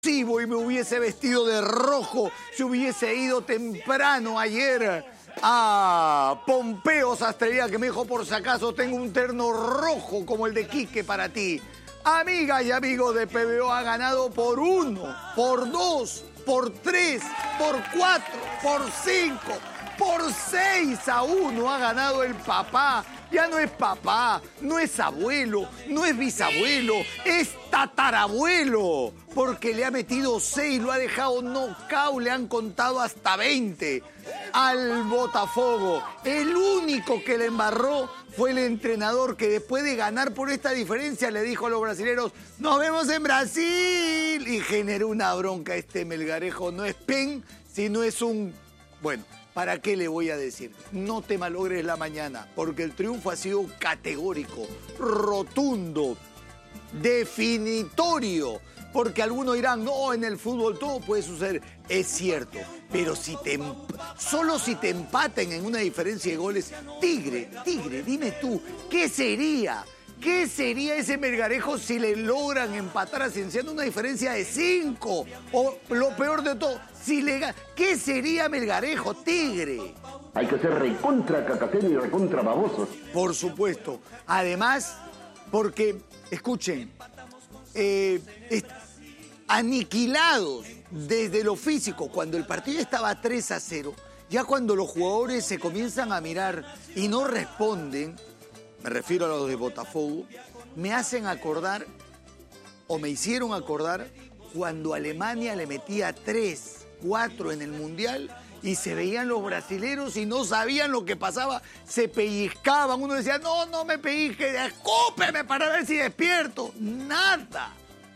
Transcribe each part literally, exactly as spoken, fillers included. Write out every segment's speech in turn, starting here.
efusivo y me hubiese vestido de rojo, si hubiese ido temprano ayer a Pompeo Sastrería, que me dijo, por si acaso, tengo un terno rojo como el de Quique para ti. Amigas y amigos de P B O, ha ganado por uno, por dos, por tres, por cuatro, por cinco, por seis a uno ha ganado el papá. Ya no es papá, no es abuelo, no es bisabuelo, es tatarabuelo. Porque le ha metido seis, lo ha dejado nocaut, le han contado hasta veinte al Botafogo. El único que le embarró fue el entrenador, que después de ganar por esta diferencia le dijo a los brasileros, nos vemos en Brasil. Y generó una bronca. Este Melgarejo no es pen, sino es un... Bueno, ¿para qué le voy a decir? No te malogres la mañana, porque el triunfo ha sido categórico, rotundo, definitorio. Porque algunos dirán, no, en el fútbol todo puede suceder. Es cierto, pero si te, solo si te empaten en una diferencia de goles, Tigre, Tigre, dime tú, ¿qué sería? ¿Qué sería ese Melgarejo si le logran empatar a Cienciano una diferencia de cinco? O lo peor de todo, si le ¿qué sería Melgarejo, Tigre? Hay que ser recontra cacatero y recontra babosos. Por supuesto. Además, porque, escuchen, eh, aniquilados desde lo físico, cuando el partido estaba tres a cero, ya cuando los jugadores se comienzan a mirar y no responden, me refiero a los de Botafogo, me hacen acordar, o me hicieron acordar, cuando Alemania le metía tres, cuatro en el Mundial y se veían los brasileros y no sabían lo que pasaba, se pellizcaban, uno decía, no, no me pellizque, escúpeme para ver si despierto, nada.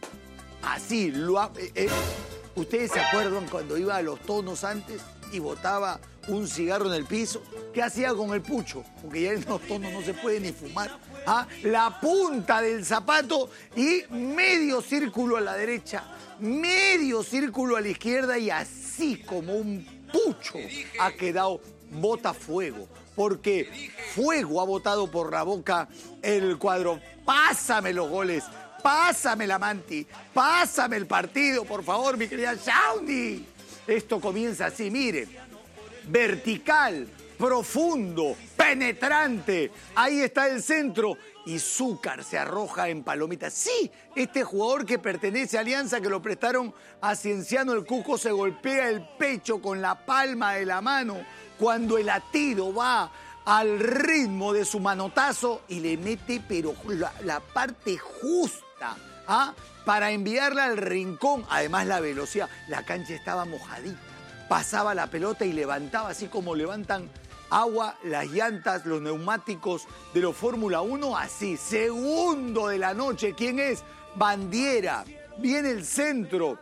Así, lo ha, eh, eh, ¿ustedes se acuerdan cuando iba a los tonos antes y botaba un cigarro en el piso? ¿Qué hacía con el pucho? Porque ya en los tonos no se puede ni fumar. ¿Ah? La punta del zapato y medio círculo a la derecha, medio círculo a la izquierda, y así como un pucho ha quedado Botafuego. Porque fuego ha botado por la boca el cuadro. Pásame los goles. Pásame la Manti, pásame el partido, por favor, mi querida Shawnee. Esto comienza así, mire, vertical, profundo, penetrante. Ahí está el centro y Zúcar se arroja en palomita. Sí, este jugador que pertenece a Alianza, que lo prestaron a Cienciano, el Cuco, se golpea el pecho con la palma de la mano cuando el latido va al ritmo de su manotazo y le mete, pero la, la parte justa, ¿ah? Para enviarla al rincón. Además, la velocidad, la cancha estaba mojadita, pasaba la pelota y levantaba, así como levantan agua las llantas, los neumáticos de los Fórmula uno, así. Segundo de la noche, ¿quién es? Bandiera, viene el centro,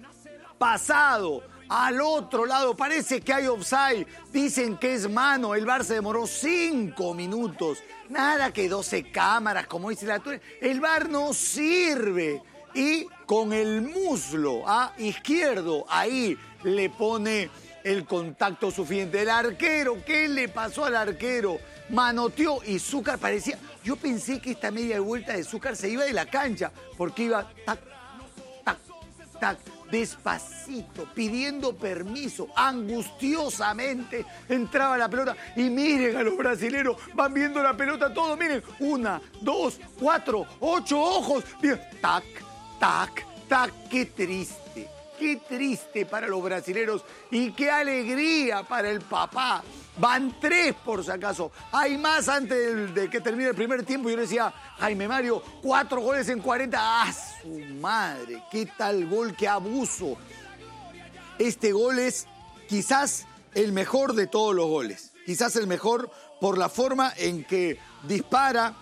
pasado, al otro lado, parece que hay offside, dicen que es mano, el V A R se demoró cinco minutos, nada que doce cámaras, como dice la tuya, el V A R no sirve, y con el muslo ¿ah? izquierdo, ahí le pone el contacto suficiente. El arquero, ¿qué le pasó al arquero? Manoteó y Zúcar parecía, yo pensé que esta media vuelta de Zúcar se iba de la cancha, porque iba tac, tac, tac, despacito, pidiendo permiso, angustiosamente entraba la pelota. Y miren a los brasileros, van viendo la pelota todos, miren, una, dos, cuatro, ocho ojos, miren, tac, tac, tac, qué triste, qué triste para los brasileros y qué alegría para el papá. Van tres por si acaso. Hay más antes de que termine el primer tiempo. Yo le decía, Jaime Mario, cuatro goles en cuarenta. ¡Ah, su madre! ¿Qué tal gol? ¡Qué abuso! Este gol es quizás el mejor de todos los goles. Quizás el mejor por la forma en que dispara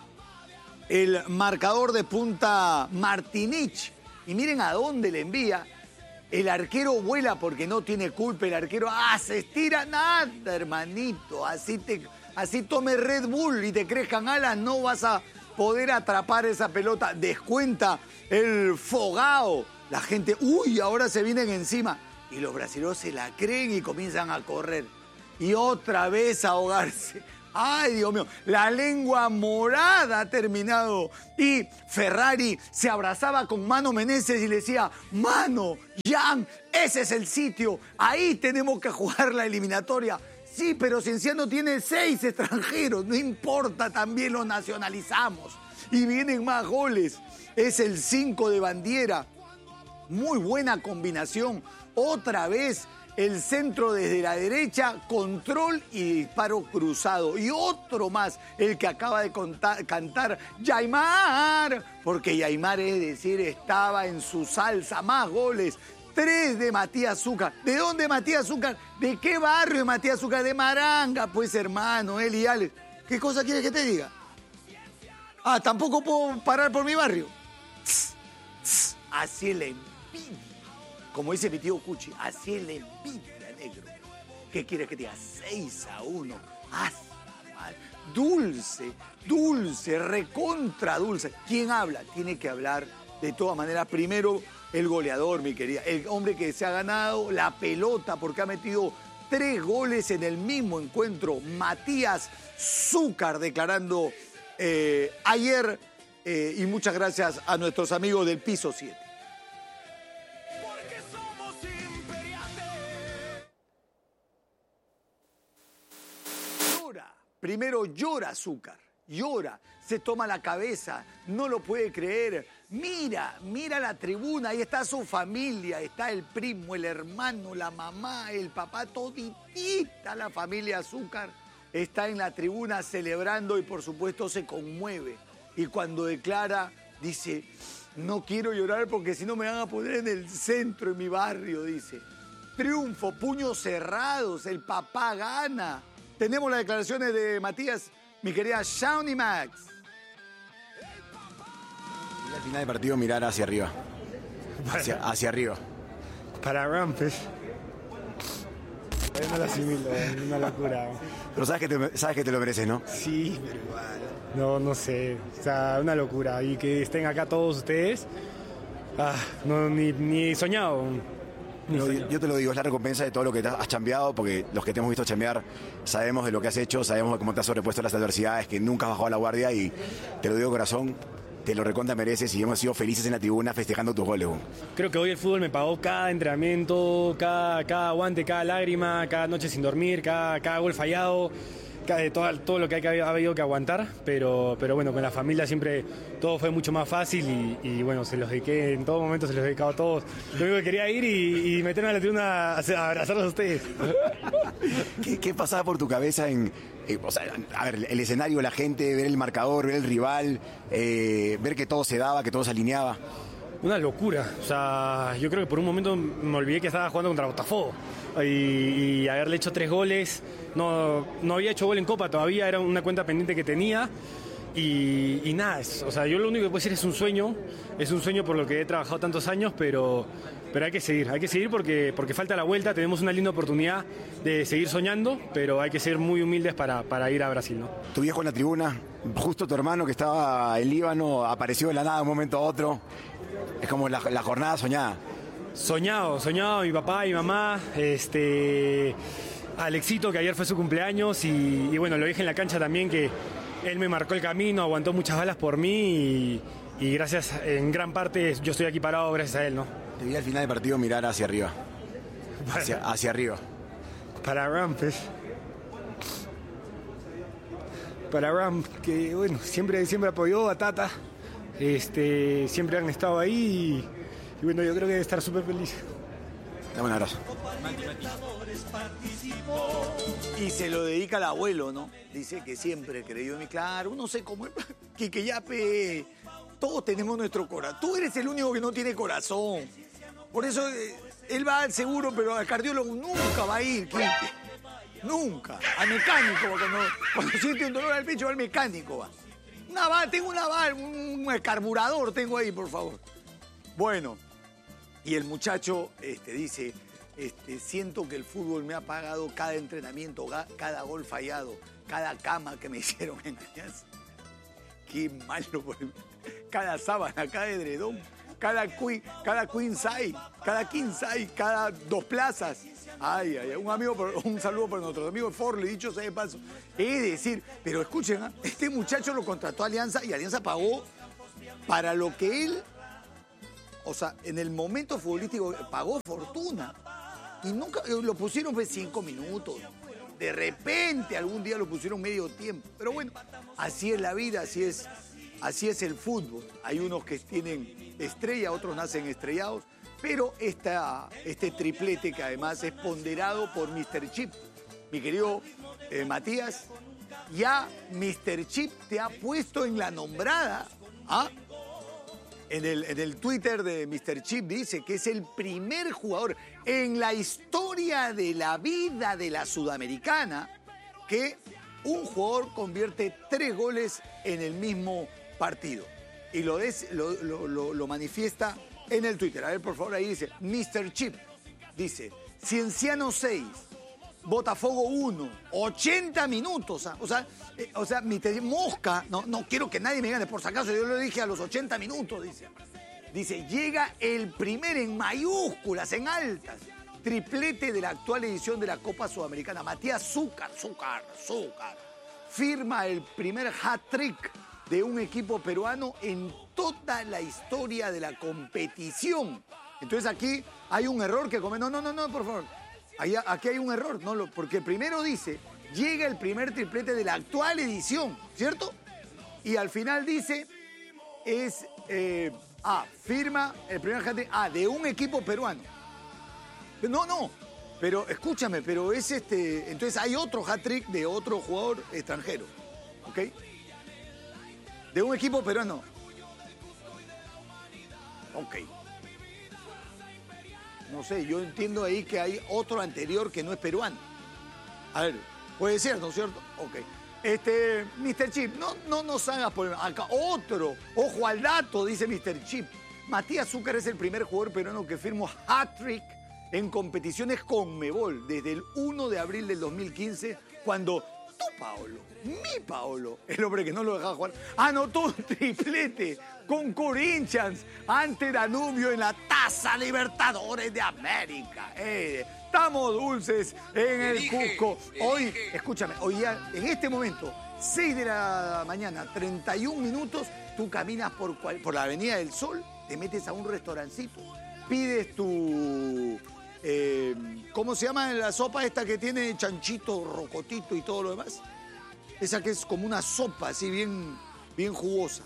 el marcador de punta Martinich. Y miren a dónde le envía. El arquero vuela porque no tiene culpa. El arquero, ah, se estira. Nada, hermanito. Así, te, así tome Red Bull y te crezcan alas, no vas a poder atrapar esa pelota. Descuenta el Fogao. La gente, uy, ahora se vienen encima. Y los brasileños se la creen y comienzan a correr. Y otra vez a ahogarse. Ay, Dios mío, la lengua morada ha terminado. Y Ferrari se abrazaba con Mano Menezes y le decía, Mano, Cienciano, ese es el sitio. Ahí tenemos que jugar la eliminatoria. Sí, pero Cienciano tiene seis extranjeros. No importa, también los nacionalizamos. Y vienen más goles. Es el cinco de Bandiera. Muy buena combinación. Otra vez el centro desde la derecha, control y disparo cruzado. Y otro más, el que acaba de contar, cantar Yaimar. Porque Yaimar, es decir, estaba en su salsa. Más goles. Tres de Matías Zúcar. ¿De dónde Matías Zúcar? ¿De qué barrio Matías Zúcar? De Maranga, pues hermano, él y Alex. ¿Qué cosa quieres que te diga? Ah, tampoco puedo parar por mi barrio. Tss, tss, así es la envidia. Como dice mi tío Cuchi, así es la envidia, negro. ¿Qué quieres que te diga? seis a uno. Ah, dulce, dulce, recontra dulce. ¿Quién habla? Tiene que hablar de todas maneras. Primero, el goleador, mi querida. El hombre que se ha ganado la pelota porque ha metido tres goles en el mismo encuentro. Matías Zúcar declarando eh, ayer. Eh, y muchas gracias a nuestros amigos del Piso siete. Llora. Primero llora Zúcar. Llora. Se toma la cabeza. No lo puede creer. Mira, mira la tribuna. Ahí está su familia. Está el primo, el hermano, la mamá, el papá. Toditita la familia Zúcar está en la tribuna celebrando y por supuesto se conmueve. Y cuando declara, dice, no quiero llorar porque si no me van a poner en el centro, en mi barrio, dice. Triunfo, puños cerrados, el papá gana. Tenemos las declaraciones de Matías, mi querida Shawnee Max. Y al final del partido mirar hacia arriba. Hacia, hacia arriba. Para Rampes. No lo asimilo, es una locura. Pero sabes que, te, sabes que te lo mereces, ¿no? Sí, pero igual. No, no sé. O sea, una locura. Y que estén acá todos ustedes. Ah, no, ni, ni soñado. Ni No, soñado. yo te lo digo, es la recompensa de todo lo que has chambeado, porque los que te hemos visto chambear sabemos de lo que has hecho, sabemos de cómo te has sobrepuesto a las adversidades, que nunca has bajado la guardia y te lo digo de corazón, te lo recontra mereces y hemos sido felices en la tribuna festejando tus goles. Creo que hoy el fútbol me pagó cada entrenamiento, cada, cada aguante, cada lágrima, cada noche sin dormir, cada, cada gol fallado. Todo, todo lo que hay, ha habido que aguantar, pero, pero bueno, con la familia siempre todo fue mucho más fácil y, y bueno, se los dediqué, en todo momento se los he dedicado a todos. Lo único que quería ir y, y meterme a la tribuna a, a abrazarlos a ustedes. ¿Qué, ¿Qué pasaba por tu cabeza en, eh, o sea, a ver, el escenario, la gente, ver el marcador, ver el rival, eh, ver que todo se daba, que todo se alineaba? Una locura, o sea, yo creo que por un momento me olvidé que estaba jugando contra Botafogo y, y haberle hecho tres goles, no, no había hecho gol en Copa todavía, era una cuenta pendiente que tenía y, y nada, es, o sea, yo lo único que puedo decir es un sueño, es un sueño por lo que he trabajado tantos años, pero, pero hay que seguir, hay que seguir porque, porque falta la vuelta, tenemos una linda oportunidad de seguir soñando, pero hay que ser muy humildes para, para ir a Brasil, ¿no? Tu viejo en la tribuna, justo tu hermano que estaba en Líbano, apareció de la nada de un momento a otro. Es como la, la jornada soñada. Soñado, soñado, mi papá y mi mamá, este, Alexito, que ayer fue su cumpleaños, y, y bueno, lo dije en la cancha también, que él me marcó el camino, aguantó muchas balas por mí, y, y gracias, en gran parte, yo estoy aquí parado gracias a él, ¿no? Te vi al final del partido mirar hacia arriba. Hacia, hacia arriba. Para Rampes. Para Ram, que bueno, siempre, siempre apoyó a Tata. Este, siempre han estado ahí y, y bueno, yo creo que debe estar súper feliz. Dame un abrazo. Y se lo dedica al abuelo, ¿no? Dice que siempre creyó en mí. Claro, uno sé cómo es. Que Yape, todos tenemos nuestro corazón. Tú eres el único que no tiene corazón. Por eso eh, él va al seguro, pero al cardiólogo nunca va a ir, Quique. Nunca. Al mecánico, cuando, cuando siente un dolor al pecho, va al mecánico, va. Una bala, tengo una bala, un, un carburador tengo ahí, por favor. Bueno, y el muchacho este, dice, este, siento que el fútbol me ha pagado cada entrenamiento, cada gol fallado, cada cama que me hicieron en Alianza. Qué malo, por el, cada sábana, cada edredón, cada queen, cada queen size, cada king size, cada dos plazas. Ay, ay, ay, un amigo, un saludo para nuestros amigos Forley, dicho sea de paso. Es decir, pero escuchen, ¿eh? Este muchacho lo contrató a Alianza y Alianza pagó para lo que él o sea, en el momento futbolístico pagó fortuna. Y nunca lo pusieron pues cinco minutos. De repente algún día lo pusieron medio tiempo. Pero bueno, así es la vida, así es, así es el fútbol. Hay unos que tienen estrella, otros nacen estrellados. Pero esta, este triplete que además es ponderado por mister Chip. Mi querido eh, Matías, ya mister Chip te ha puesto en la nombrada. ¿Ah? En el, en el Twitter de mister Chip dice que es el primer jugador en la historia de la vida de la Sudamericana que un jugador convierte tres goles en el mismo partido. Y lo, des, lo, lo, lo, lo manifiesta en el Twitter. A ver, por favor, ahí dice, mister Chip dice, Cienciano seis, Botafogo uno, ochenta minutos. O sea, eh, o sea mister Mosca, no, no quiero que nadie me gane, por si acaso yo lo dije a los ochenta minutos, dice. Dice, llega el primer en mayúsculas, en altas, triplete de la actual edición de la Copa Sudamericana. Matías Zúcar, Zúcar, Zúcar, firma el primer hat-trick de un equipo peruano en toda la historia de la competición. Entonces aquí hay un error que come. No, no, no, no, por favor. Ahí, aquí hay un error, ¿no? Porque primero dice, llega el primer triplete de la actual edición, ¿cierto? Y al final dice, es, eh, ah, firma el primer hat-trick, ah, de un equipo peruano. No, no, pero escúchame, pero es este, entonces hay otro hat-trick de otro jugador extranjero, ¿ok? De un equipo peruano. Ok. No sé, yo entiendo ahí que hay otro anterior que no es peruano. A ver, puede ser, ¿no es cierto? Ok. Este, mister Chip, no, no nos hagas por acá. Otro, ojo al dato, dice mister Chip. Matías Zúcar es el primer jugador peruano que firmó hat-trick en competiciones Conmebol desde el uno de abril del dos mil quince, cuando tú, Paolo, mi Paolo, el hombre que no lo dejaba jugar, anotó un triplete con Corinthians ante Danubio en la Taza Libertadores de América. Eh, estamos dulces en el Cusco. Hoy, escúchame, hoy ya, en este momento, seis de la mañana, treinta y un minutos, tú caminas por, cual, por la Avenida del Sol, te metes a un restaurancito, pides tu... Eh, ¿cómo se llama la sopa esta que tiene chanchito, rocotito y todo lo demás? Esa que es como una sopa así bien, bien jugosa.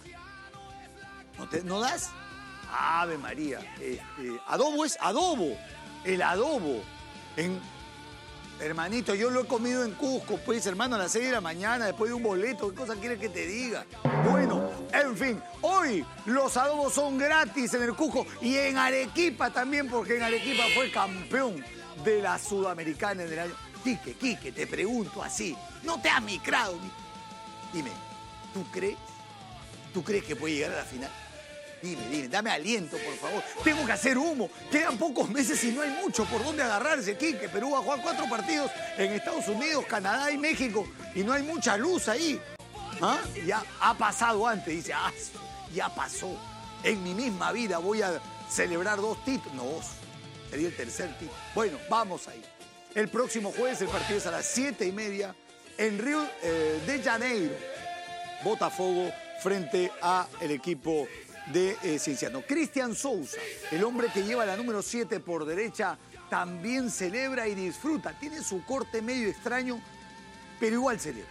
¿No, te, ¿no das? Ave María. Este, adobo es adobo. El adobo. En, hermanito, yo lo he comido en Cusco, pues, hermano, a las seis de la mañana, después de un boleto. ¿Qué cosa quieres que te diga? Bueno, en fin, hoy los adobos son gratis en el Cusco y en Arequipa también, porque en Arequipa fue campeón de la Sudamericana en el año. Quique, Quique, te pregunto así, no te has micrado. Dime, ¿tú crees? ¿Tú crees que puede llegar a la final? Dime, dime, dame aliento, por favor. Tengo que hacer humo. Quedan pocos meses y no hay mucho por dónde agarrarse, Quique. Perú va a jugar cuatro partidos en Estados Unidos, Canadá y México y no hay mucha luz ahí. ¿Ah? Ya ha pasado antes, dice, ah, ya pasó. En mi misma vida voy a celebrar dos títulos. No, sería el tercer título. Bueno, vamos ahí. El próximo jueves el partido es a las siete y media en Río eh, de Janeiro. Botafogo frente a el equipo de eh, Cienciano. Cristian Sousa, el hombre que lleva la número siete por derecha, también celebra y disfruta. Tiene su corte medio extraño, pero igual celebra.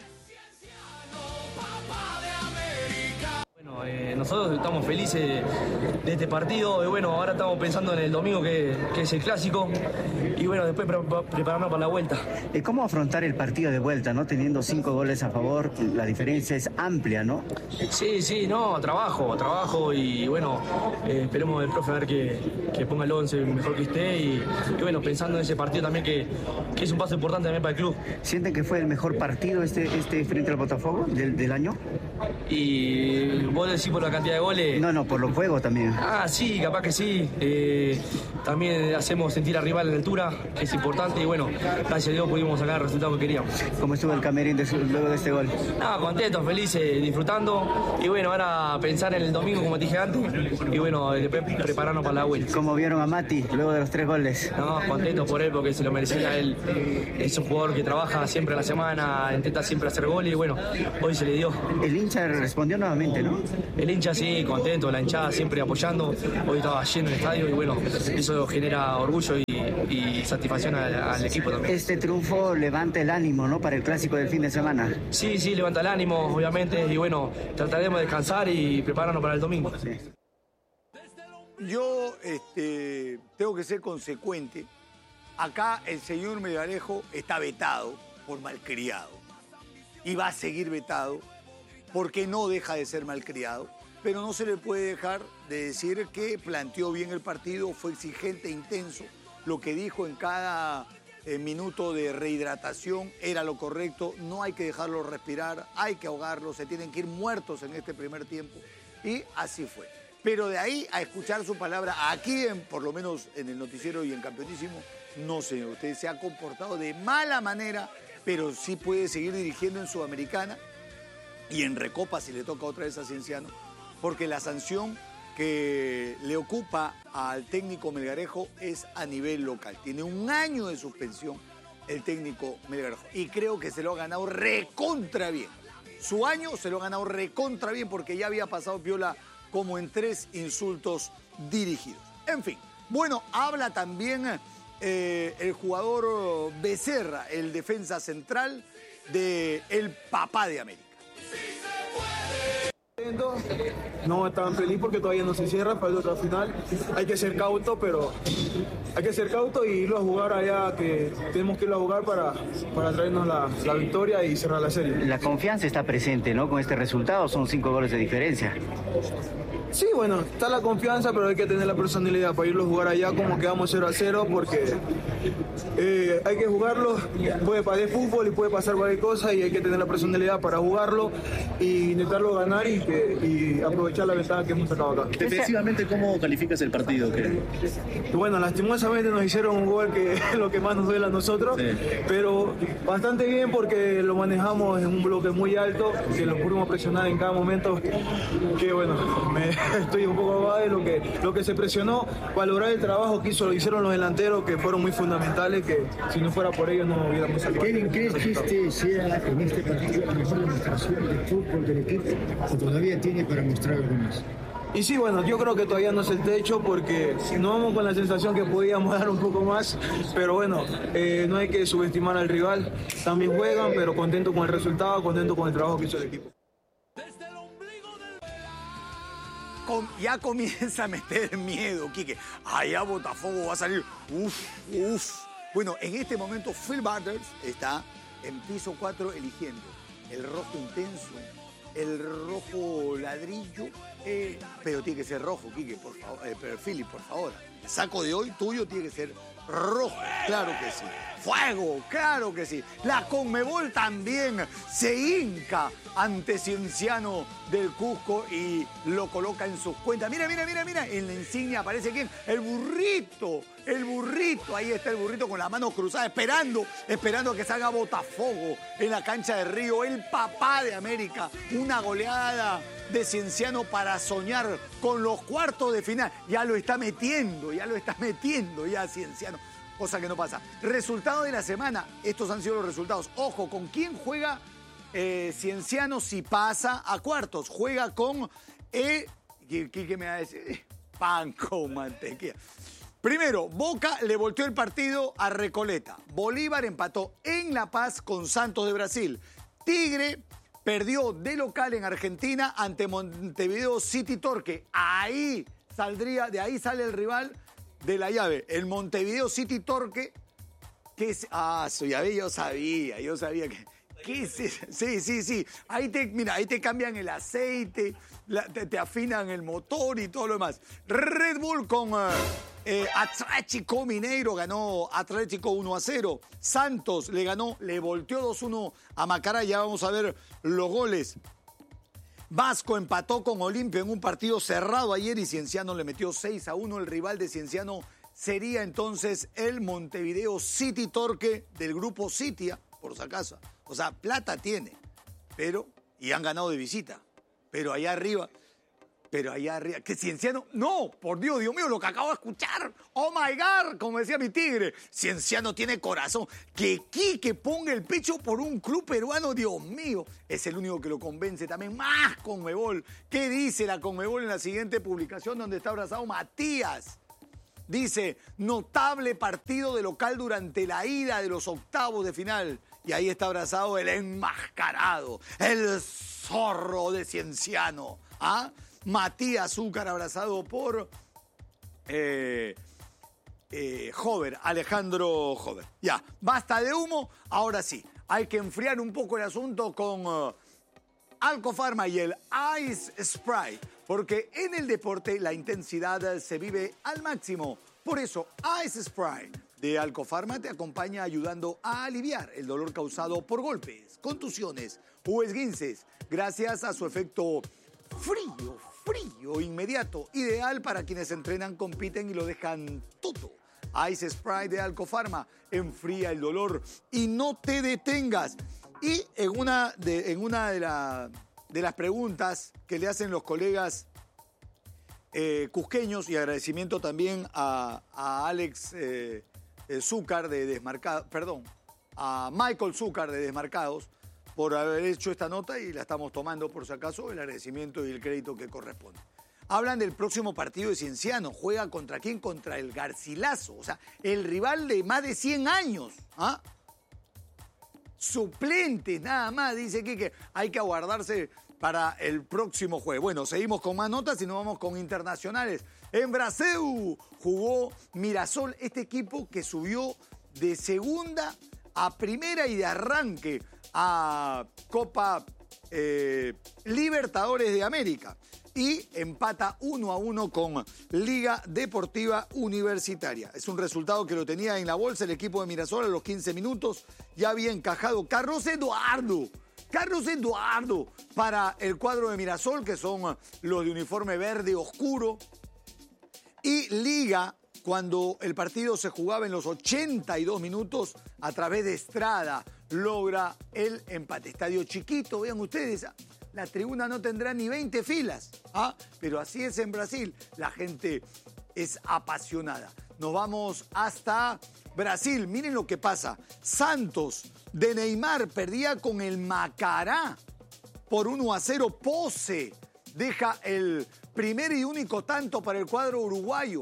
Bueno, eh, nosotros estamos felices de este partido y bueno, ahora estamos pensando en el domingo que, que es el clásico y bueno, después pre prepararnos para la vuelta. ¿Cómo afrontar el partido de vuelta, no? Teniendo cinco goles a favor, la diferencia es amplia, ¿no? Sí, sí, no, trabajo, trabajo y bueno, eh, esperemos del profe a ver que, que ponga el once mejor que esté y, y bueno, pensando en ese partido también que, que es un paso importante también para el club. ¿Sienten que fue el mejor partido este, este frente al Botafogo del, del año? Y vos decís por la cantidad de goles. No, no, por los juegos también. Ah, sí, capaz que sí. Eh, también hacemos sentir al rival en la altura, que es importante, y bueno, gracias a Dios pudimos sacar el resultado que queríamos. ¿Cómo estuvo el camerín de su, luego de este gol? Nada, contentos, felices, disfrutando, y bueno, ahora pensar en el domingo, como te dije antes, y bueno, después prepararnos para la vuelta. ¿Cómo vieron a Mati luego de los tres goles? No, contento por él porque se lo merecía él. Es un jugador que trabaja siempre a la semana, intenta siempre hacer goles y bueno, hoy se le dio. El hincha respondió nuevamente, ¿no? El hincha sí, contento, la hinchada siempre apoyando. Hoy estaba lleno el estadio y bueno, eso genera orgullo y, y satisfacción al, al equipo también. Este triunfo levanta el ánimo, ¿no? Para el clásico del fin de semana. Sí, sí, levanta el ánimo, obviamente, y bueno, trataremos de descansar y prepararnos para el domingo. Sí. Yo este, tengo que ser consecuente. Acá el señor Melgarejo está vetado por malcriado. Y va a seguir vetado porque no deja de ser malcriado. Pero no se le puede dejar de decir que planteó bien el partido, fue exigente, intenso. Lo que dijo en cada eh, minuto de rehidratación era lo correcto. No hay que dejarlo respirar, hay que ahogarlo. Se tienen que ir muertos en este primer tiempo. Y así fue. Pero de ahí a escuchar su palabra aquí, en, por lo menos en el noticiero y en Campeonísimo, no señor. Usted se ha comportado de mala manera, pero sí puede seguir dirigiendo en Sudamericana y en Recopa si le toca otra vez a Cienciano, porque la sanción que le ocupa al técnico Melgarejo es a nivel local. Tiene un año de suspensión el técnico Melgarejo y creo que se lo ha ganado recontra bien. Su año se lo ha ganado recontra bien porque ya había pasado piola como en tres insultos dirigidos. En fin, bueno, habla también eh, el jugador Becerra, el defensa central de el papá de América. No estaban feliz porque todavía no se cierra para el otro final. Hay que ser cauto, pero hay que ser cauto y irlo a jugar allá, que tenemos que irlo a jugar para, para traernos la, la victoria y cerrar la serie. La confianza está presente, ¿no? Con este resultado son cinco goles de diferencia. Sí, bueno, está la confianza, pero hay que tener la personalidad para irlo a jugar allá como quedamos cero a cero, porque eh, hay que jugarlo, puede pasar fútbol y puede pasar cualquier cosa y hay que tener la personalidad para jugarlo y intentarlo ganar y, que, y aprovechar la ventaja que hemos sacado acá. Defensivamente, ¿cómo calificas el partido? ¿Qué? Bueno, lastimosamente nos hicieron un gol que es lo que más nos duele a nosotros, sí. Pero bastante bien porque lo manejamos en un bloque muy alto, que lo pudimos presionar en cada momento, que bueno, me... Estoy un poco abogado de lo que, lo que se presionó, valorar el trabajo que hizo, lo hicieron los delanteros, que fueron muy fundamentales, que si no fuera por ellos no hubiéramos salido. Kevin, ¿crees que este sea en este partido la mejor demostración de fútbol del equipo o todavía tiene para mostrar algo más? Y sí, bueno, yo creo que todavía no es el techo porque no vamos con la sensación que podíamos dar un poco más, pero bueno, eh, no hay que subestimar al rival, también juegan, pero contento con el resultado, contento con el trabajo que hizo el equipo. Ya comienza a meter miedo, Quique. Allá Botafogo va a salir. Uf, uf. Bueno, en este momento Phil Butters está en piso cuatro eligiendo el rojo intenso, el rojo ladrillo, eh, pero tiene que ser rojo, Quique, por favor. Eh, pero Philip, por favor. El saco de hoy tuyo tiene que ser rojo, claro que sí. Fuego, claro que sí. La Conmebol también se hinca ante Cienciano del Cusco y lo coloca en sus cuentas. Mira, mira, mira, mira. En la insignia aparece ¿quién? El burrito, el burrito. Ahí está el burrito con las manos cruzadas, esperando, esperando a que salga Botafogo en la cancha de Río. El papá de América. Una goleada de Cienciano para soñar con los cuartos de final. Ya lo está metiendo, ya lo está metiendo ya Cienciano. Cosa que no pasa. Resultado de la semana. Estos han sido los resultados. Ojo, ¿con quién juega eh, Cienciano si pasa a cuartos? Juega con... Eh, ¿qué, qué me va a decir? Pan con mantequilla. Primero, Boca le volteó el partido a Recoleta. Bolívar empató en La Paz con Santos de Brasil. Tigre perdió de local en Argentina ante Montevideo City Torque. Ahí saldría, de ahí sale el rival de la llave, el Montevideo City Torque, que es... Ah, su llave yo sabía, yo sabía que... ¿Qué es eso? Sí, sí, sí. Ahí te, mira, ahí te cambian el aceite, la, te, te afinan el motor y todo lo demás. Red Bull con uh, eh, Atlético Mineiro, ganó Atlético uno a cero. Santos le ganó, le volteó dos uno a Macará, ya vamos a ver los goles. Vasco empató con Olimpia en un partido cerrado ayer y Cienciano le metió seis a uno. El rival de Cienciano sería entonces el Montevideo City Torque del grupo Citia, por si acaso. O sea, plata tiene, pero, y han ganado de visita, pero allá arriba, pero allá arriba, que Cienciano, no, por Dios, Dios mío, lo que acabo de escuchar, oh my God, como decía mi tigre, Cienciano tiene corazón, que Quique ponga el pecho por un club peruano, Dios mío, es el único que lo convence también, más Conmebol. ¿Qué dice la Conmebol en la siguiente publicación donde está abrazado Matías? Dice, notable partido de local durante la ida de los octavos de final. Y ahí está abrazado el enmascarado, el zorro de Cienciano. ¿Ah? Matías Zúcar abrazado por eh, eh, Jover, Alejandro Jover. Ya, basta de humo. Ahora sí, hay que enfriar un poco el asunto con uh, Alcofarma y el Ice Spray. Porque en el deporte la intensidad se vive al máximo. Por eso, Ice Spray de Alcofarma te acompaña ayudando a aliviar el dolor causado por golpes, contusiones o esguinces, gracias a su efecto frío, frío, inmediato, ideal para quienes entrenan, compiten y lo dejan todo. Ice Spray de Alcofarma enfría el dolor y no te detengas. Y en una de, en una de, la, de las preguntas que le hacen los colegas eh, cusqueños, y agradecimiento también a, a Alex eh, eh, Zúcar de Desmarcados, perdón, a Michael Zúcar de Desmarcados, por haber hecho esta nota, y la estamos tomando por si acaso, el agradecimiento y el crédito que corresponde. Hablan del próximo partido de Cienciano. ¿Juega contra quién? Contra el Garcilaso. O sea, el rival de más de cien años. ¿Ah? Suplentes, nada más, dice que hay que aguardarse para el próximo jueves. Bueno, seguimos con más notas y nos vamos con internacionales. En Brasil jugó Mirasol, este equipo que subió de segunda a primera y de arranque a Copa eh, Libertadores de América. Y empata uno a uno con Liga Deportiva Universitaria. Es un resultado que lo tenía en la bolsa el equipo de Mirasol a los quince minutos. Ya había encajado Carlos Eduardo. Carlos Eduardo para el cuadro de Mirasol, que son los de uniforme verde oscuro. Y Liga, cuando el partido se jugaba en los ochenta y dos minutos, a través de Estrada, logra el empate. Estadio chiquito, vean ustedes. La tribuna no tendrá ni veinte filas, ¿ah? Pero así es en Brasil, la gente es apasionada. Nos vamos hasta Brasil, miren lo que pasa. Santos de Neymar perdía con el Macará por uno a cero. Pose deja el primer y único tanto para el cuadro uruguayo.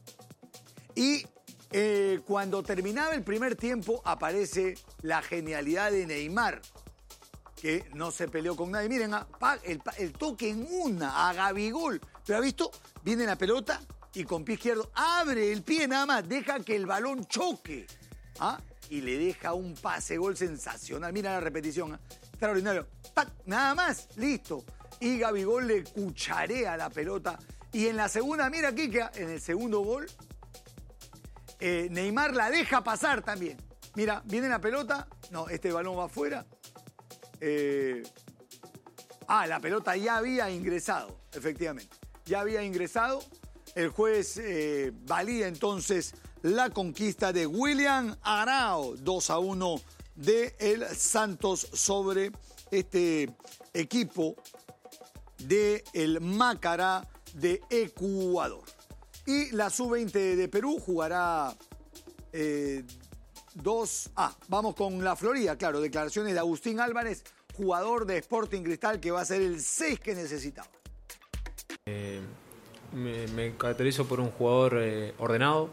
Y eh, cuando terminaba el primer tiempo aparece la genialidad de Neymar, que no se peleó con nadie. Miren, el, el toque en una a Gabigol. Pero ha visto, viene la pelota y con pie izquierdo abre el pie nada más, deja que el balón choque. ¿Ah? Y le deja un pase gol sensacional. Mira la repetición, ¿eh? Extraordinario. ¡Pac! Nada más, listo. Y Gabigol le cucharea la pelota. Y en la segunda, mira aquí que en el segundo gol, eh, Neymar la deja pasar también. Mira, viene la pelota. No, este balón va afuera. Eh, ah, la pelota ya había ingresado, efectivamente. Ya había ingresado. El juez eh, valida entonces la conquista de William Arao, dos a uno de el Santos sobre este equipo de el Macará de Ecuador. Y la sub veinte de Perú jugará eh, dos... Ah, vamos con la Florida, claro, declaraciones de Agustín Álvarez, jugador de Sporting Cristal, que va a ser el seis que necesitaba. Eh, me, me caracterizo por un jugador eh, ordenado,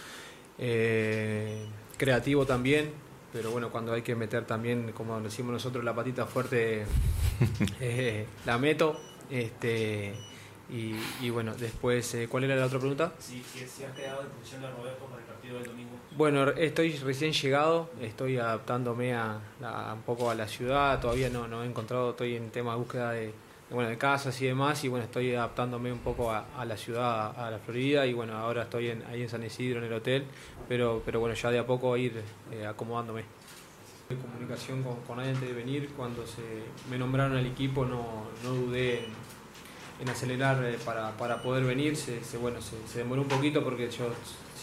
eh, creativo también, pero bueno, cuando hay que meter también, como decimos nosotros, la patita fuerte, eh, la meto. Este, y, y bueno, después, eh, ¿cuál era la otra pregunta? Sí, si sí, has quedado en posición de Roberto para el partido del domingo. Bueno, estoy recién llegado, estoy adaptándome a, a un poco a la ciudad, todavía no, no he encontrado, estoy en tema de búsqueda de, de, bueno, de casas y demás, y bueno, estoy adaptándome un poco a, a la ciudad, a, a la Florida, y bueno, ahora estoy en, ahí en San Isidro, en el hotel, pero, pero bueno, ya de a poco ir eh, acomodándome. En comunicación con, con nadie antes de venir, cuando se me nombraron al equipo no, no dudé en, en acelerar eh, para, para poder venir, se, se, bueno, se, se demoró un poquito porque yo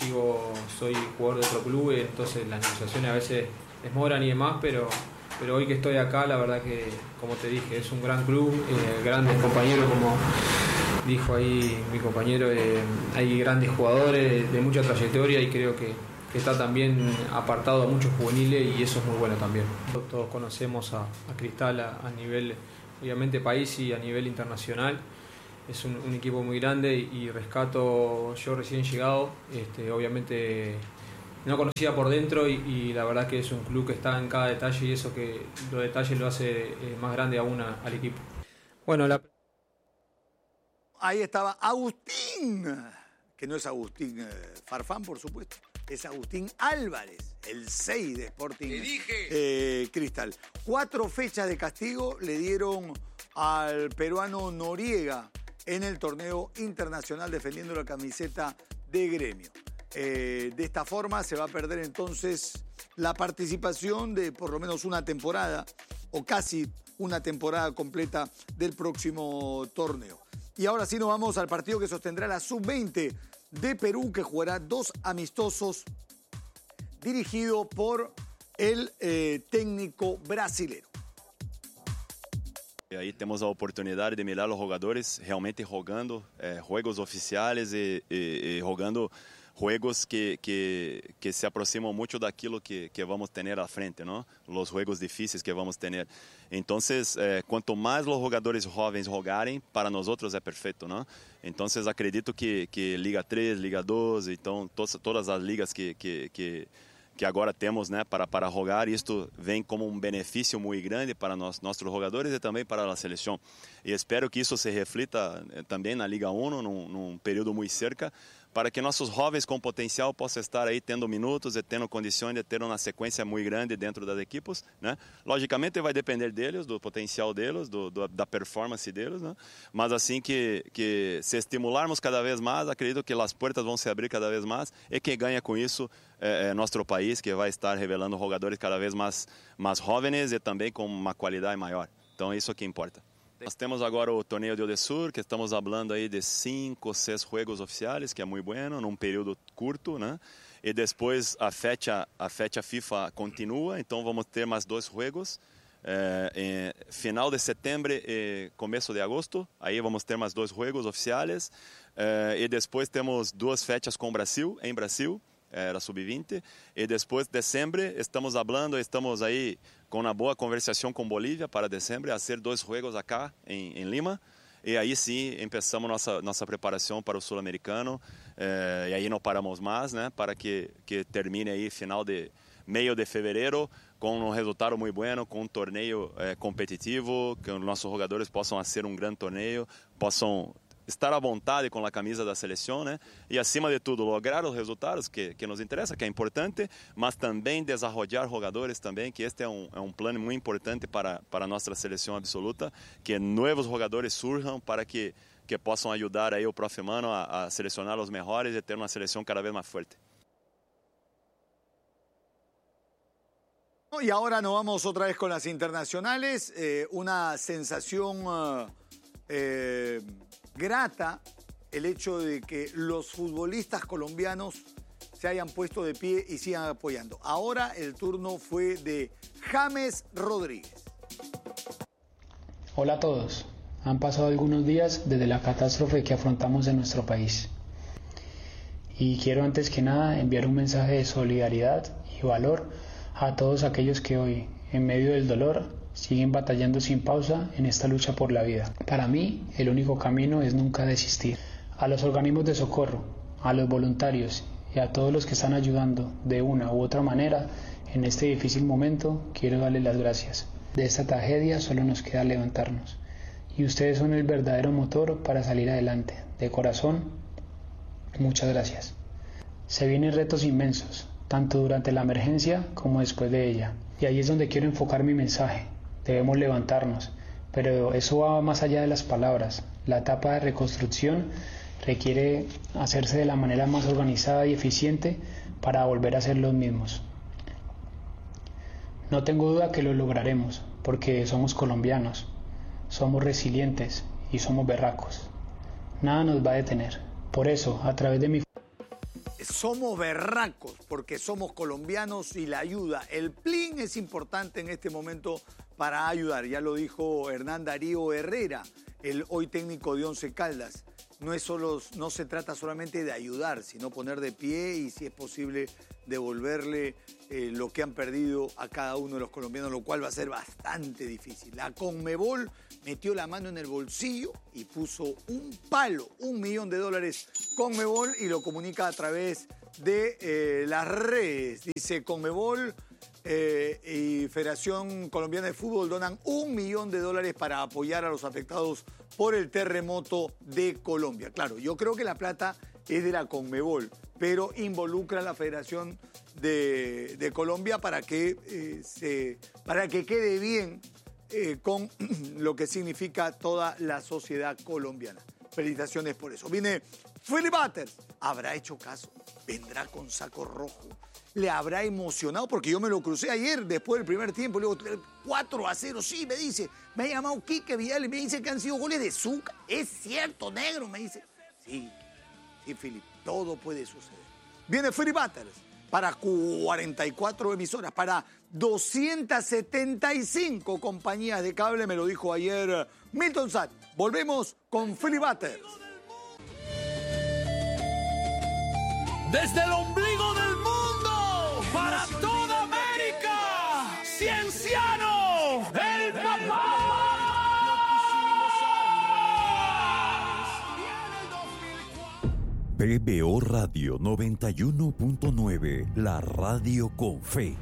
sigo, soy jugador de otro club, entonces las negociaciones a veces demoran y demás, pero, pero hoy que estoy acá, la verdad que, como te dije, es un gran club, eh, grandes compañeros, como dijo ahí mi compañero, eh, hay grandes jugadores de mucha trayectoria y creo que, que está también apartado a muchos juveniles y eso es muy bueno también. Todos conocemos a, a Cristal a, a nivel, obviamente, país y a nivel internacional. Es un, un equipo muy grande y, y rescato, yo recién llegado, este, obviamente no conocía por dentro y, y la verdad que es un club que está en cada detalle y eso que los detalles lo hace eh, más grande aún a, al equipo. Bueno, la... Ahí estaba Agustín, que no es Agustín eh, Farfán, por supuesto, es Agustín Álvarez, el seis de Sporting eh, Cristal. Cuatro fechas de castigo le dieron al peruano Noriega en el torneo internacional defendiendo la camiseta de Gremio. Eh, de esta forma se va a perder entonces la participación de por lo menos una temporada o casi una temporada completa del próximo torneo. Y ahora sí nos vamos al partido que sostendrá la sub veinte de Perú, que jugará dos amistosos dirigido por el eh, técnico brasileiro. Aí temos a oportunidade de mirar os jogadores realmente jogando eh, jogos oficiais e, e, e jogando jogos que, que, que se aproximam muito daquilo que, que vamos ter à frente, não? Os jogos difíceis que vamos ter. Então, eh, quanto mais os jogadores jovens jogarem, para nós outros é perfeito, não? Então, acredito que, que Liga três, Liga dois, então tos, todas as ligas que, que, que, que agora temos, né, para, para jogar, isto vem como um benefício muito grande para nós, nossos jogadores e também para a seleção. E espero que isso se reflita também na Liga um, num, num período muito cerca, para que nossos jovens com potencial possam estar aí tendo minutos e tendo condições de ter uma sequência muito grande dentro das equipes, né? Logicamente vai depender deles, do potencial deles, do, do, da performance deles, né? Mas assim que, que se estimularmos cada vez mais, acredito que as portas vão se abrir cada vez mais e quem ganha com isso é, é nosso país, que vai estar revelando jogadores cada vez mais, mais jovens e também com uma qualidade maior. Então é isso que importa. Nós temos agora o torneio de Odessur, que estamos falando aí de cinco, seis jogos oficiais, que é muito bueno, num período curto, né? E depois a fecha, a fecha FIFA continua, então vamos ter mais dois jogos. É, em final de setembro e começo de agosto, aí vamos ter mais dois jogos oficiais. É, e depois temos duas fechas com o Brasil, em Brasil, era sub vinte. E depois de dezembro, estamos falando, estamos aí com uma boa conversação com Bolívia para dezembro, a ser dois jogos acá em, em Lima. E aí sim, começamos nossa nossa preparação para o Sul-Americano. Eh, e aí não paramos mais, né? Para que que termine aí final de meio de fevereiro com um resultado muito bueno, com um torneio eh, competitivo, que os nossos jogadores possam fazer um grande torneio, possam estar à vontade com a camisa da seleção, né? E acima de tudo lograr os resultados que que nos interessa, que é importante, mas também desenvolver jogadores também, que este é um é um plano muito importante para para a nossa seleção absoluta, que novos jogadores surjam para que que possam ajudar aí o próximo ano a, a selecionar os melhores e ter uma seleção cada vez mais forte. Y ahora nos vamos otra vez con las internacionales, eh, una sensación uh, eh, grata el hecho de que los futbolistas colombianos se hayan puesto de pie y sigan apoyando. Ahora el turno fue de James Rodríguez. Hola a todos. Han pasado algunos días desde la catástrofe que afrontamos en nuestro país. Y quiero antes que nada enviar un mensaje de solidaridad y valor a todos aquellos que hoy, en medio del dolor, siguen batallando sin pausa en esta lucha por la vida. Para mí, el único camino es nunca desistir. A los organismos de socorro, a los voluntarios y a todos los que están ayudando de una u otra manera en este difícil momento, quiero darles las gracias. De esta tragedia solo nos queda levantarnos. Y ustedes son el verdadero motor para salir adelante. De corazón, muchas gracias. Se vienen retos inmensos, tanto durante la emergencia como después de ella. Y ahí es donde quiero enfocar mi mensaje. Debemos levantarnos, pero eso va más allá de las palabras. La etapa de reconstrucción requiere hacerse de la manera más organizada y eficiente para volver a ser los mismos. No tengo duda que lo lograremos, porque somos colombianos, somos resilientes y somos berracos. Nada nos va a detener. Por eso, a través de mi... somos berracos porque somos colombianos y la ayuda, el plin es importante en este momento para ayudar. Ya lo dijo Hernán Darío Herrera, el hoy técnico de Once Caldas. No, es solo, no se trata solamente de ayudar, sino poner de pie y, si es posible, devolverle eh, lo que han perdido a cada uno de los colombianos, lo cual va a ser bastante difícil. La Conmebol metió la mano en el bolsillo y puso un palo, un millón de dólares Conmebol, y lo comunica a través de eh, las redes. Dice Conmebol eh, y Federación Colombiana de Fútbol donan un millón de dólares para apoyar a los afectados por el terremoto de Colombia. Claro, yo creo que la plata es de la Conmebol, pero involucra a la Federación de, de Colombia para que, eh, se, para que quede bien eh, con lo que significa toda la sociedad colombiana. Felicitaciones por eso. Viene Philly Butters. ¿Habrá hecho caso? ¿Vendrá con saco rojo? ¿Le habrá emocionado? Porque yo me lo crucé ayer, después del primer tiempo. Le digo, cuatro a cero, sí, me dice. Me ha llamado Quique Vidal y me dice que han sido goles de Zucca. Es cierto, negro, me dice. Sí, sí, Philly, todo puede suceder. Viene Philly Butters para cuarenta y cuatro emisoras, para doscientas setenta y cinco compañías de cable, me lo dijo ayer Milton Sat. Volvemos con Philly Butters. Desde el ombligo del mundo, para toda América, Cienciano, el papá. P B O Radio noventa y uno punto nueve, la radio con fe.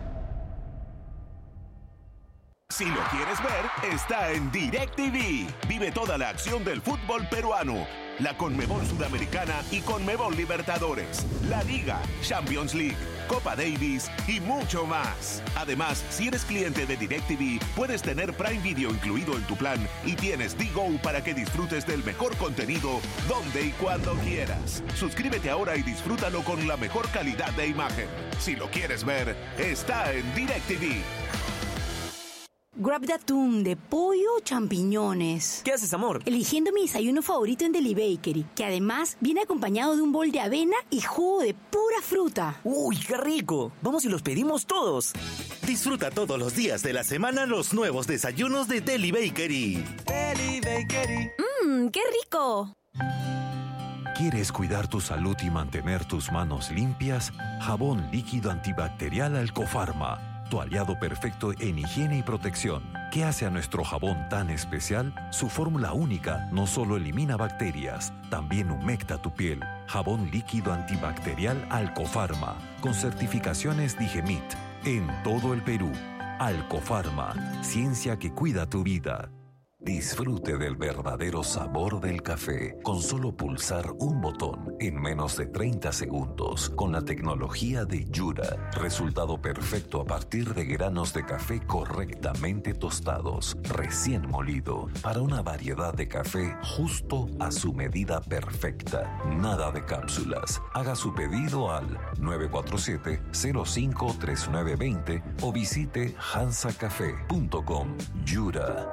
Si lo quieres ver, está en DirecTV. Vive toda la acción del fútbol peruano, la Conmebol Sudamericana y Conmebol Libertadores, la Liga, Champions League, Copa Davis y mucho más. Además, si eres cliente de DirecTV, puedes tener Prime Video incluido en tu plan y tienes D-Go para que disfrutes del mejor contenido donde y cuando quieras. Suscríbete ahora y disfrútalo con la mejor calidad de imagen. Si lo quieres ver, está en DirecTV. Grab de atún, de pollo o champiñones. ¿Qué haces, amor? Eligiendo mi desayuno favorito en Deli Bakery, que además viene acompañado de un bol de avena y jugo de pura fruta. ¡Uy, qué rico! Vamos y los pedimos todos. Disfruta todos los días de la semana los nuevos desayunos de Deli Bakery. Deli Bakery. ¡Mmm, qué rico! ¿Quieres cuidar tu salud y mantener tus manos limpias? Jabón líquido antibacterial Alcofarma, tu aliado perfecto en higiene y protección. ¿Qué hace a nuestro jabón tan especial? Su fórmula única no solo elimina bacterias, también humecta tu piel. Jabón líquido antibacterial Alcofarma, con certificaciones Digemit, en todo el Perú. Alcofarma, ciencia que cuida tu vida. Disfrute del verdadero sabor del café con solo pulsar un botón en menos de treinta segundos con la tecnología de Yura. Resultado perfecto a partir de granos de café correctamente tostados, recién molido, para una variedad de café justo a su medida perfecta. Nada de cápsulas. Haga su pedido al nueve cuatro siete, cero cinco, tres nueve dos cero o visite hansa café punto com. Yura.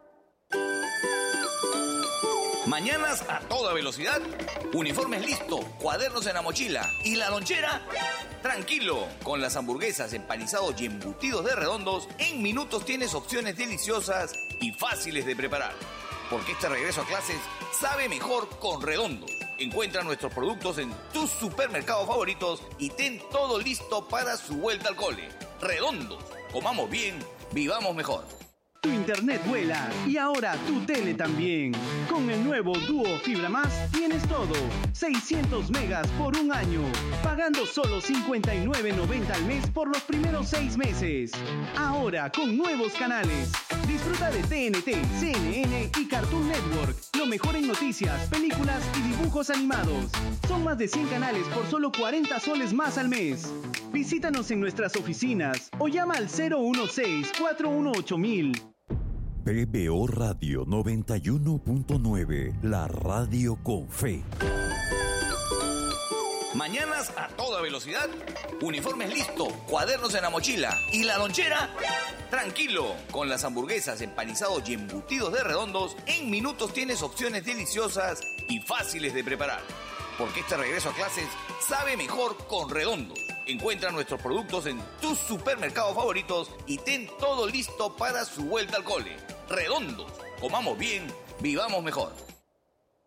Mañanas a toda velocidad, uniformes listo, cuadernos en la mochila y la lonchera, tranquilo. Con las hamburguesas, empanizados y embutidos de Redondos, en minutos tienes opciones deliciosas y fáciles de preparar. Porque este regreso a clases sabe mejor con Redondos. Encuentra nuestros productos en tus supermercados favoritos y ten todo listo para su vuelta al cole. Redondos, comamos bien, vivamos mejor. Tu internet vuela y ahora tu tele también. Con el nuevo Duo Fibra Más tienes todo. seiscientos megas por un año, pagando solo cincuenta y nueve noventa al mes por los primeros seis meses. Ahora con nuevos canales. Disfruta de T N T, C N N y Cartoon Network. Lo mejor en noticias, películas y dibujos animados. Son más de cien canales por solo cuarenta soles más al mes. Visítanos en nuestras oficinas o llama al cero uno seis, cuatro uno ocho mil. P B O Radio noventa y uno punto nueve, la radio con fe. Mañanas a toda velocidad, uniformes listo, cuadernos en la mochila y la lonchera, tranquilo. Con las hamburguesas, empanizados y embutidos de Redondos, en minutos tienes opciones deliciosas y fáciles de preparar. porque este regreso a clases sabe mejor con Redondo. Encuentra nuestros productos en tus supermercados favoritos y ten todo listo para su vuelta al cole. Redondo, comamos bien, vivamos mejor.